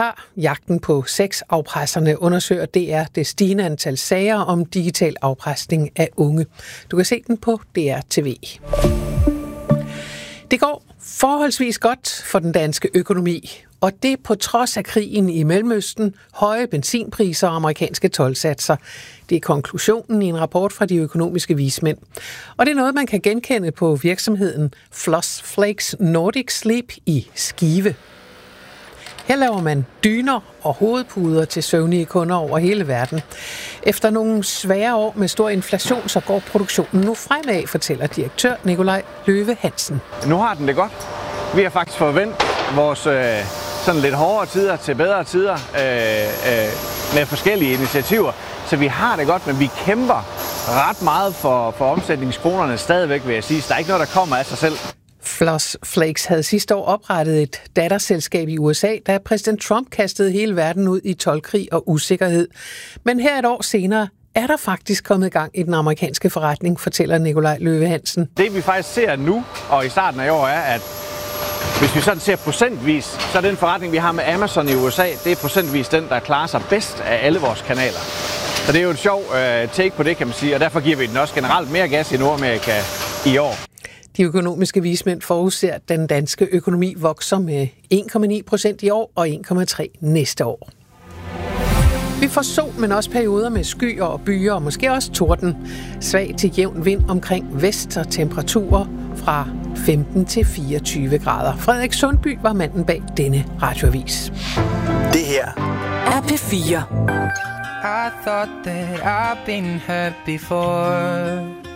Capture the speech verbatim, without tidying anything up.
Dokumentar Jagten på sexafpresserne undersøger D R det stigende antal sager om digital afpresning af unge. Du kan se den på D R T V. Det går forholdsvis godt for den danske økonomi, og det på trods af krigen i Mellemøsten, høje benzinpriser og amerikanske toldsatser. Det er konklusionen i en rapport fra de økonomiske vismænd. Og det er noget, man kan genkende på virksomheden Floss Flakes Nordic Sleep i Skive. Her laver man dyner og hovedpuder til søvnige kunder over hele verden. Efter nogle svære år med stor inflation, så går produktionen nu fremad, fortæller direktør Nikolaj Løve Hansen. Nu har den det godt. Vi har faktisk forventet vores øh, sådan lidt hårdere tider til bedre tider øh, øh, med forskellige initiativer. Så vi har det godt, men vi kæmper ret meget for, for omsætningskronerne stadigvæk, vil jeg sige. Så der er ikke noget, der kommer af sig selv. Floss Flakes havde sidste år oprettet et datterselskab i U S A, da præsident Trump kastede hele verden ud i toldkrig og usikkerhed. Men her et år senere er der faktisk kommet i gang i den amerikanske forretning, fortæller Nikolaj Løve Hansen. Det vi faktisk ser nu, og i starten af år, er, at hvis vi sådan ser procentvis, så er den forretning, vi har med Amazon i U S A, det er procentvis den, der klarer sig bedst af alle vores kanaler. Så det er jo et sjov uh, take på det, kan man sige, og derfor giver vi den også generelt mere gas i Nordamerika i år. De økonomiske vismænd forudser, at den danske økonomi vokser med en komma ni procent i år og en komma tre næste år. Vi får sol, men også perioder med skyer og byer og måske også torden. Svag til jævn vind omkring vest og temperaturer fra femten til fireogtyve grader. Frederik Sundby var manden bag denne radioavis. Det her er P fire. I thought that I've been hurt before.